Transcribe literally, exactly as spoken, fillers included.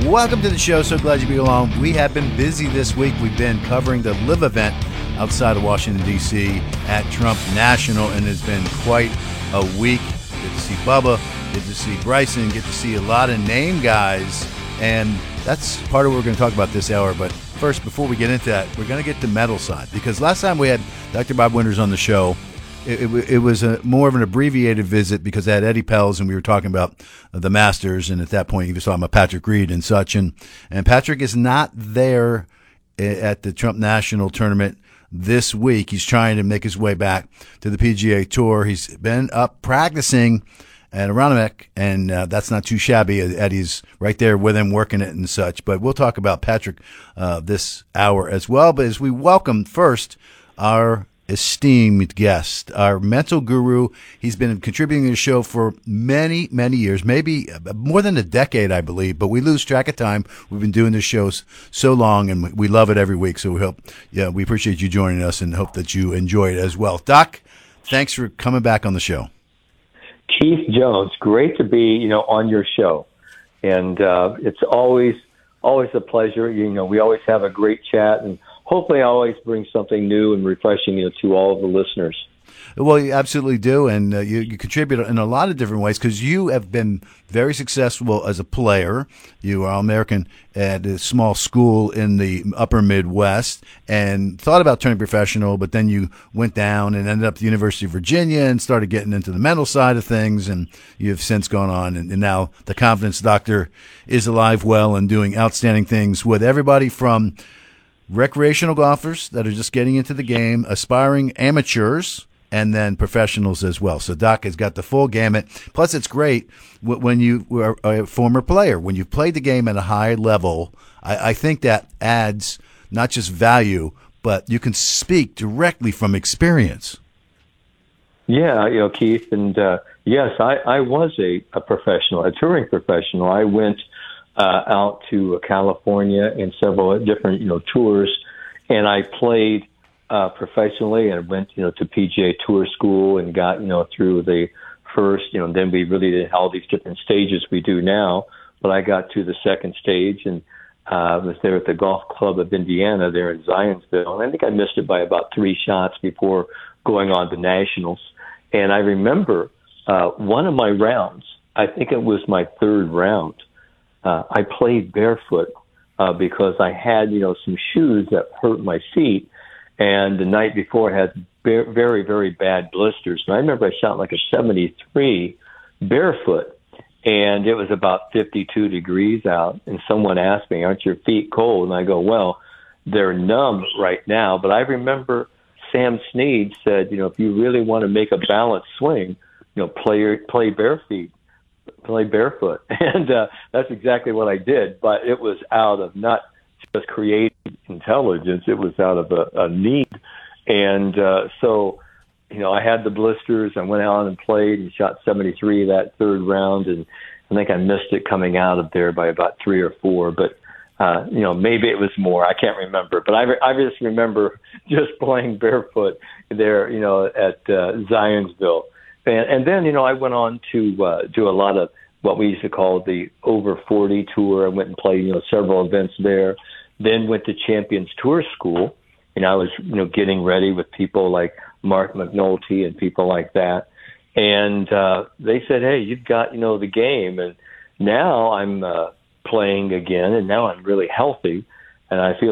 Welcome to the show. So glad you be along. We have been busy this week. We've been covering the LIV event outside of Washington, D C at Trump National, and it's been quite a week. Good to see Bubba, good to see Bryson, get to see a lot of name guys, and that's part of what we're going to talk about this hour. But first, before we get into that, we're going to get to medal side, because last time we had Doctor Bob Winters on the show, It, it, it was a more of an abbreviated visit because I had Eddie Pels and we were talking about the Masters, and at that point he was talking about Patrick Reed and such, and, and Patrick is not there at the Trump National Tournament this week. He's trying to make his way back to the P G A Tour. He's been up practicing at Aronimink, and uh, that's not too shabby. Eddie's right there with him working it and such, but we'll talk about Patrick uh, this hour as well. But as we welcome first our esteemed guest, our mental guru. He's been contributing to the show for many, many years, maybe more than a decade, I believe, but we lose track of time. We've been doing this show so long, and we love it every week, so we hope, yeah, we appreciate you joining us and hope that you enjoy it as well. Doc, thanks for coming back on the show. Keith Jones, great to be, you know, on your show, and uh, it's always, always a pleasure. You know, we always have a great chat, and hopefully I always bring something new and refreshing, you know, to all of the listeners. Well, you absolutely do, and uh, you, you contribute in a lot of different ways, because you have been very successful as a player. You are All-American at a small school in the upper Midwest and thought about turning professional, but then you went down and ended up at the University of Virginia and started getting into the mental side of things, and you've since gone on, and, and now the Confidence Doctor is alive, well, and doing outstanding things with everybody from recreational golfers that are just getting into the game, aspiring amateurs, and then professionals as well. So Doc has got the full gamut. Plus, it's great when you are a former player. When you've played the game at a high level, I, I think that adds not just value, but you can speak directly from experience. Yeah, you know, Keith, and uh, yes, I, I was a, a professional, a touring professional. I went Uh, out to California in several different, you know, tours, and I played uh, professionally and went, you know, to P G A Tour school and got, you know, through the first, you know, and then we really did all these different stages we do now. But I got to the second stage and uh, was there at the Golf Club of Indiana there in Zionsville, and I think I missed it by about three shots before going on to nationals. And I remember uh, one of my rounds, I think it was my third round. Uh, I played barefoot uh, because I had, you know, some shoes that hurt my feet, and the night before I had ba- very, very bad blisters. And I remember I shot like a seventy-three barefoot, and it was about fifty-two degrees out, and someone asked me, "Aren't your feet cold?" And I go, "Well, they're numb right now." But I remember Sam Snead said, you know, if you really want to make a balanced swing, you know, play your, play bare feet. play barefoot. And uh, that's exactly what I did, but it was out of not just creative intelligence, it was out of a, a need. And uh, so, you know, I had the blisters, I went out and played and shot seventy-three that third round, and I think I missed it coming out of there by about three or four, but uh, you know, maybe it was more, I can't remember, but I, re- I just remember just playing barefoot there, you know, at uh, Zionsville. And, and then, you know, I went on to uh, do a lot of what we used to call the over forty tour. I went and played, you know, several events there. Then went to Champions Tour School, and I was, you know, getting ready with people like Mark McNulty and people like that. And uh, they said, hey, you've got, you know, the game. And now I'm uh, playing again, and now I'm really healthy, and I feel